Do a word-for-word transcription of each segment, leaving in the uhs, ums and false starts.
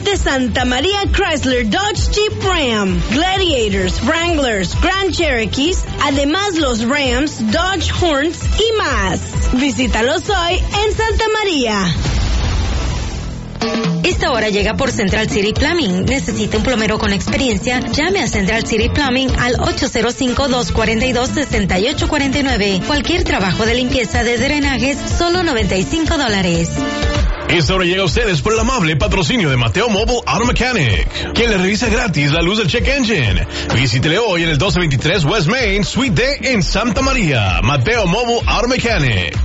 de Santa María Chrysler Dodge Jeep Ram, Gladiators, Wranglers, Grand Cherokees, además los Rams, Dodge Horns y más. Visítalos hoy en Santa María. Esta hora llega por Central City Plumbing. ¿Necesita un plomero con experiencia? Llame a Central City Plumbing al ocho cero cinco, dos cuatro dos, seis ocho cuatro nueve. Cualquier trabajo de limpieza de drenajes, solo noventa y cinco dólares. Esta hora llega a ustedes por el amable patrocinio de Mateo Mobile Auto Mechanic, quien le revisa gratis la luz del check engine. Visítele hoy en el doce veintitrés West Main, Suite D en Santa María. Mateo Mobile Auto Mechanic.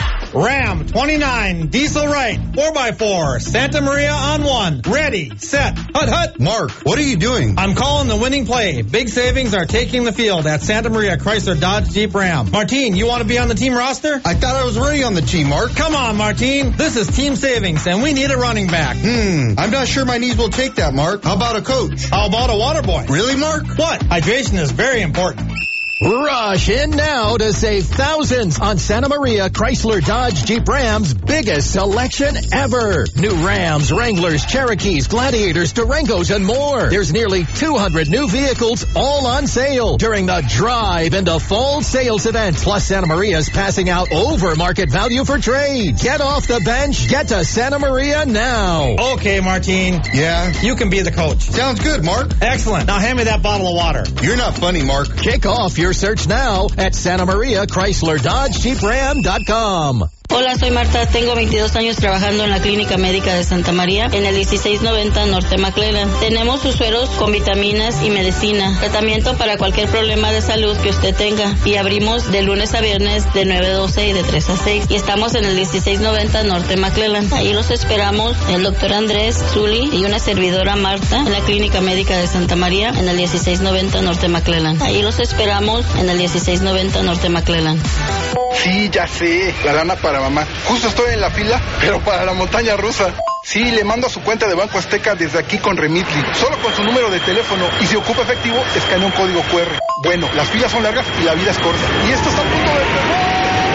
Ram twenty-nine, diesel right, four by four, Santa Maria on one. Ready, set, hut hut. Mark, what are you doing? I'm calling the winning play. Big savings are taking the field at Santa Maria Chrysler Dodge Jeep Ram. Martine, you want to be on the team roster? I thought I was already on the team, Mark. Come on, Martine. This is team savings, and we need a running back. Hmm, I'm not sure my knees will take that, Mark. How about a coach? How about a water boy? Really, Mark? What? Hydration is very important. Rush in now to save thousands on Santa Maria Chrysler Dodge Jeep Ram's biggest selection ever. New Rams, Wranglers, Cherokees, Gladiators, Durangos, and more. There's nearly two hundred new vehicles all on sale during the Drive into Fall Sales event. Plus, Santa Maria's passing out over market value for trades. Get off the bench. Get to Santa Maria now. Okay, Martine. Yeah? You can be the coach. Sounds good, Mark. Excellent. Now hand me that bottle of water. You're not funny, Mark. Kick off your search now at Santa Maria Chrysler Dodge Jeep Ram dot com. Hola, soy Marta, tengo veintidós años trabajando en la Clínica Médica de Santa María, en el dieciséis noventa Norte McClellan. Tenemos sus sueros con vitaminas y medicina, tratamiento para cualquier problema de salud que usted tenga, y abrimos de lunes a viernes de nueve a doce y de tres a seis, y estamos en el dieciséis noventa Norte McClellan. Ahí los esperamos el doctor Andrés, Zuli y una servidora Marta en la Clínica Médica de Santa María, en el dieciséis noventa Norte McClellan. Ahí los esperamos en el dieciséis noventa Norte McClellan. Sí, ya sé, la lana para mamá. Justo estoy en la fila, pero para la montaña rusa. Sí, le mando a su cuenta de Banco Azteca desde aquí con Remitly. Solo con su número de teléfono, y si ocupa efectivo, escanea un código cu erre. Bueno, las filas son largas y la vida es corta. Y esto está a punto de terminar.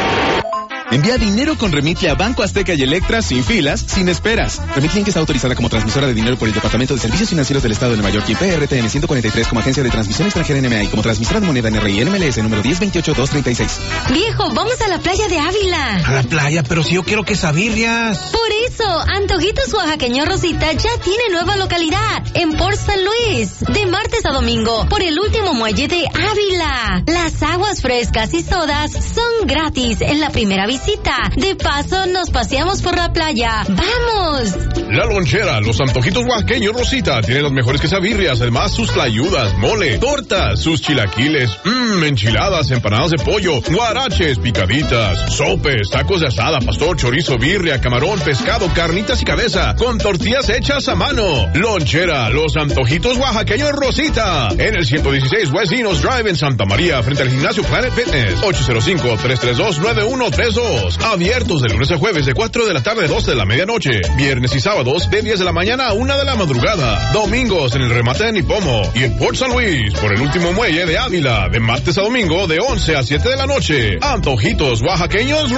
Envía dinero con Remitly a Banco Azteca y Electra sin filas, sin esperas. Remitly está autorizada como transmisora de dinero por el Departamento de Servicios Financieros del Estado de Nueva York y P R T N ciento cuarenta y tres como agencia de transmisión extranjera N M A y como transmisora de moneda N R I N M L S número diez veintiocho dos treinta y seis. Viejo, vamos a la playa de Ávila. A la playa, pero si yo quiero quesadillas. Por eso, Antojitos Oaxaqueño Rosita ya tiene nueva localidad en Port San Luis. De martes a domingo, por el último muelle de Ávila. Las aguas frescas y sodas son gratis en la primera visita. De paso, nos paseamos por la playa. ¡Vamos! La Lonchera, los antojitos oaxaqueños Rosita, tiene las mejores quesadillas, además sus tlayudas, mole, tortas, sus chilaquiles, mmm, enchiladas, empanadas de pollo, guaraches, picaditas, sopes, tacos de asada, pastor, chorizo, birria, camarón, pescado, carnitas y cabeza, con tortillas hechas a mano. Lonchera, los antojitos oaxaqueños Rosita, en el ciento dieciséis West Dinos Drive en Santa María, frente al gimnasio Planet Fitness, ocho cero cinco, tres tres dos, nueve uno tres dos. Abiertos de lunes a jueves de cuatro de la tarde a doce de la medianoche. Viernes y sábados de diez de la mañana a una de la madrugada. Domingos en el remate de Nipomo y en Port San Luis por el último muelle de Ávila. De martes a domingo de once a siete de la noche. Antojitos oaxaqueños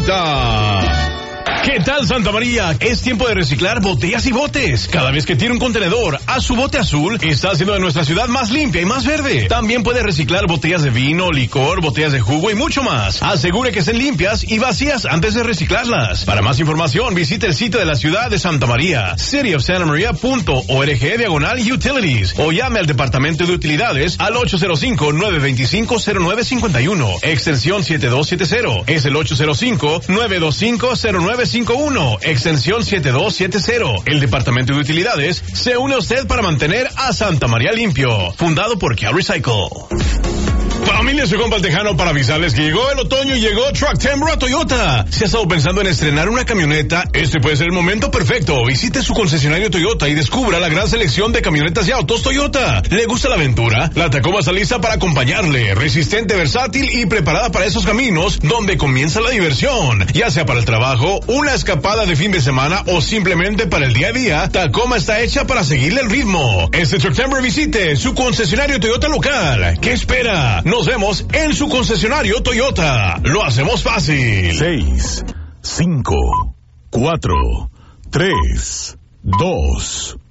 Rosita. ¿Qué tal, Santa María? Es tiempo de reciclar botellas y botes. Cada vez que tire un contenedor a su bote azul, está haciendo de nuestra ciudad más limpia y más verde. También puede reciclar botellas de vino, licor, botellas de jugo y mucho más. Asegure que estén limpias y vacías antes de reciclarlas. Para más información, visite el sitio de la ciudad de Santa María, city of santa maria punto org diagonal utilities, o llame al departamento de utilidades al ocho cero cinco, nueve dos cinco, cero nueve cinco uno, extensión siete dos siete cero. Es el ocho cero cinco, nueve dos cinco, cero nueve cinco uno, extensión siete dos siete cero. El Departamento de Utilidades se une a usted para mantener a Santa María limpio. Fundado por Cal Recycle. Familia, soy compa el Tejano para avisarles que llegó el otoño y llegó Truck Timber a Toyota. Si ha estado pensando en estrenar una camioneta, este puede ser el momento perfecto. Visite su concesionario Toyota y descubra la gran selección de camionetas y autos Toyota. ¿Le gusta la aventura? La Tacoma está lista para acompañarle. Resistente, versátil y preparada para esos caminos donde comienza la diversión. Ya sea para el trabajo, una escapada de fin de semana o simplemente para el día a día, Tacoma está hecha para seguirle el ritmo. Este Truck Timber visite su concesionario Toyota local. ¿Qué espera? Nos vemos en su concesionario Toyota. Lo hacemos fácil. Seis, cinco, cuatro, tres, dos,